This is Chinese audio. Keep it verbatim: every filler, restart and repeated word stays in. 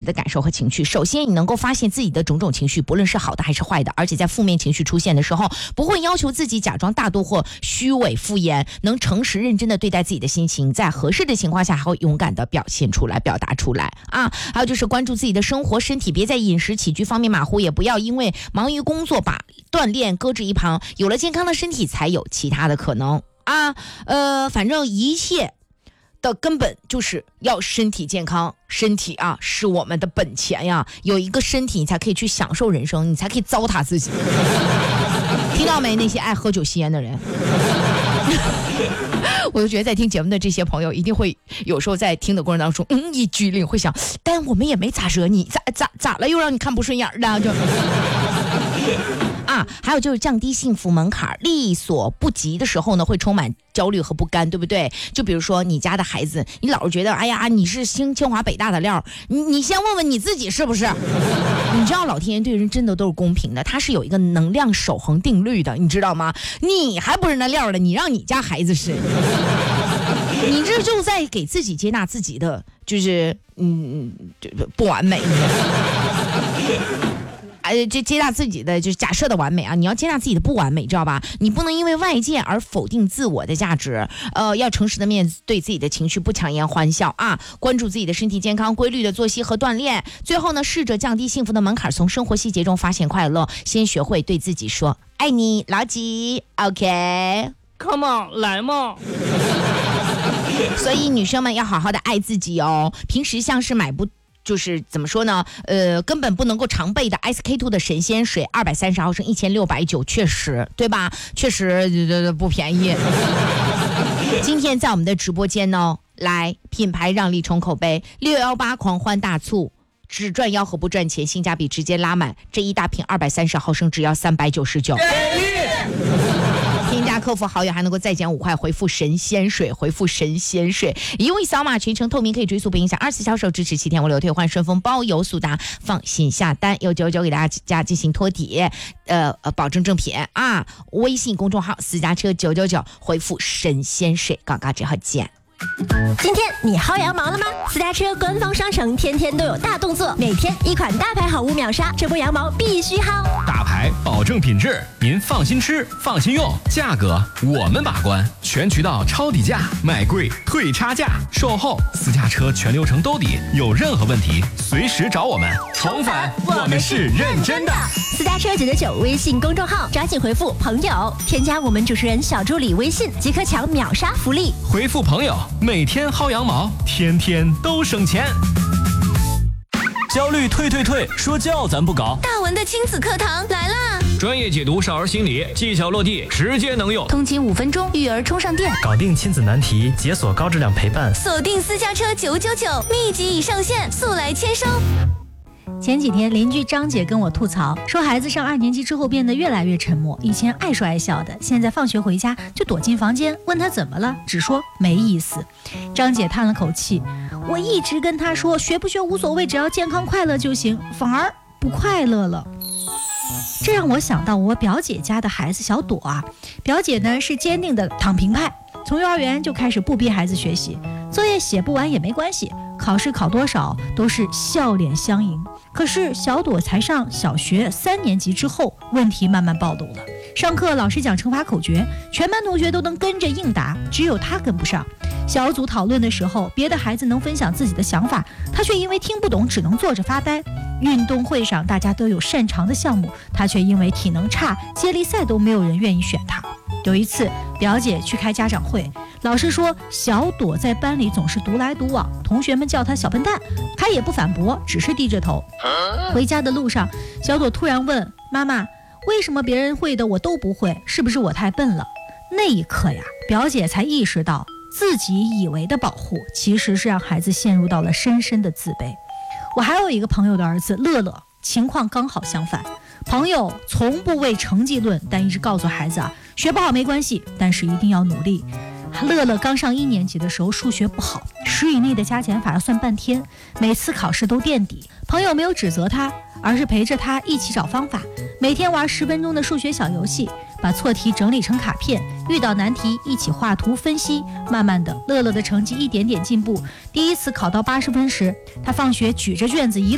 的感受和情绪。首先，你能够发现自己的种种情绪，不论是好的还是坏的，而且在负面情绪出现的时候，不会要求自己假装大度或虚伪敷衍，能诚实认真的对待自己的心情，在合适的情况下还会勇敢的表现出来、表达出来啊。还有就是关注自己的生活、身体，别在饮食起居方面马虎，也不要因为忙于工作把锻炼搁置一旁。有了健康的身体，才有其他的可能啊。呃，反正一切的根本就是要身体健康，身体啊是我们的本钱呀。有一个身体，你才可以去享受人生，你才可以糟蹋自己。听到没？那些爱喝酒吸烟的人。我就觉得在听节目的这些朋友一定会有时候在听的过程当中嗯一激灵，会想但我们也没咋惹你，咋咋咋了又让你看不顺眼的就啊。还有就是降低幸福门槛，力所不及的时候呢会充满焦虑和不甘，对不对？就比如说你家的孩子，你老是觉得哎呀你是清清华北大的料，你你先问问你自己是不是。你知道老天爷对人真的都是公平的，他是有一个能量守恒定律的，你知道吗？你还不是那料的，你让你家孩子是你这就在给自己接纳自己的就是嗯不完美。哎，这接纳自己的就是假设的完美啊！你要接纳自己的不完美，知道吧？你不能因为外界而否定自我的价值。呃，要诚实的面对自己的情绪，不强颜欢笑啊！关注自己的身体健康，规律的作息和锻炼。最后呢，试着降低幸福的门槛，从生活细节中发现快乐。先学会对自己说爱你，老几 ？OK，Come on， 来嘛！所以女生们要好好的爱自己哦。平时像是买不。就是怎么说呢？呃，根本不能够常备的 S K 二 的神仙水，二百三十毫升，一千六百九，确实，对吧？确实、呃、不便宜。今天在我们的直播间呢，来品牌让利重口杯六一八狂欢大促，只赚吆喝不赚钱，性价比直接拉满，这一大瓶二百三十毫升只要三百九十九。添加客服好友还能够再减五块，回复神仙水，回复神仙水，一位扫码全程透明，可以追溯不影响二次销售，支持七天无理由退换，顺丰包邮速达，放心下单。有九九给大家进行托底，呃呃，保证正品啊！微信公众号私家车九九九，回复神仙水，广告之后见。 今天你薅羊毛了吗？私家车官方商城天天都有大动作，每天一款大牌好物秒杀，这波羊毛必须薅。 大牌保证品质，您放心吃，放心用，价格我们把关，全渠道抄底价，买贵退差价，售后私家车全流程兜底，有任何问题随时找我们。重返我们是认真的。 私家车九九九微信公众号，抓紧回复朋友，添加我们主持人小助理微信，即可抢秒杀福利。 回复朋友，每天薅羊毛，天天都省钱。 焦虑退退退，说教咱不搞。 大文的亲子课堂来啦！ 专业解读少儿心理，技巧落地，直接能用。 通勤五分钟，育儿充上电， 搞定亲子难题，解锁高质量陪伴。 锁定私家车九九九，秘籍已上线，速来签收。 前几天邻居张姐跟我吐槽说，孩子上二年级之后变得越来越沉默，以前爱说爱笑的，现在放学回家就躲进房间，问他怎么了，只说没意思。张姐叹了口气，我一直跟他说学不学无所谓，只要健康快乐就行，反而不快乐了。这让我想到我表姐家的孩子小朵啊，表姐呢是坚定的躺平派，从幼儿园就开始不逼孩子学习，作业写不完也没关系，考试考多少都是笑脸相迎。可是小朵才上小学三年级之后，问题慢慢暴露了。上课老师讲乘法口诀，全班同学都能跟着应答，只有他跟不上。小组讨论的时候，别的孩子能分享自己的想法，他却因为听不懂只能坐着发呆。运动会上大家都有擅长的项目，他却因为体能差，接力赛都没有人愿意选他。有一次表姐去开家长会，老师说小朵在班里总是独来独往，同学们叫她小笨蛋，她也不反驳，只是低着头。回家的路上，小朵突然问妈妈，为什么别人会的我都不会，是不是我太笨了？那一刻呀，表姐才意识到自己以为的保护其实是让孩子陷入到了深深的自卑。我还有一个朋友的儿子乐乐，情况刚好相反。朋友从不为成绩论，但一直告诉孩子啊，学不好没关系，但是一定要努力。乐乐刚上一年级的时候数学不好，十以内的加减法要算半天，每次考试都垫底。朋友没有指责他，而是陪着他一起找方法，每天玩十分钟的数学小游戏，把错题整理成卡片，遇到难题一起画图分析。慢慢的，乐乐的成绩一点点进步。第一次考到八十分时，他放学举着卷子一